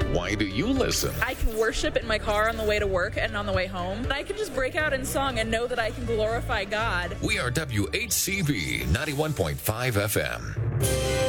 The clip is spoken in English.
Why do you listen? I can worship in my car on the way to work and on the way home. And I can just break out in song and know that I can glorify God. We are WHCB 91.5 FM.